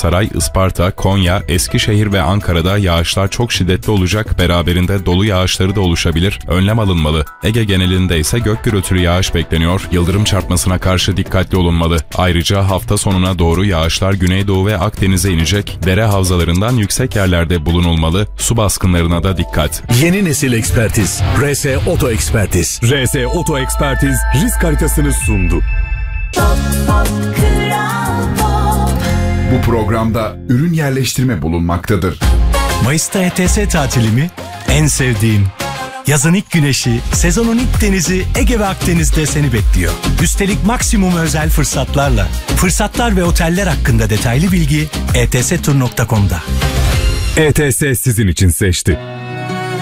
Aksaray, Isparta, Konya, Eskişehir ve Ankara'da yağışlar çok şiddetli olacak, beraberinde dolu yağışları da oluşabilir. Önlem alınmalı. Ege genelinde ise gök gürültülü yağış bekleniyor. Yıldırım çarpmasına karşı dikkatli olunmalı. Ayrıca hafta sonuna doğru yağışlar Güneydoğu ve Akdeniz'e inecek. Dere havzalarından yüksek yerlerde bulunulmalı. Su baskınlarına da dikkat. Yeni nesil ekspertiz. RS Oto Ekspertiz. RS Oto Ekspertiz risk haritasını sundu. Bu programda ürün yerleştirme bulunmaktadır. Mayıs'ta ETS tatili mi? En sevdiğim. Yazın ilk güneşi, sezonun ilk denizi Ege ve Akdeniz'de seni bekliyor. Üstelik maksimum özel fırsatlarla. Fırsatlar ve oteller hakkında detaylı bilgi etstur.com'da. ETS sizin için seçti.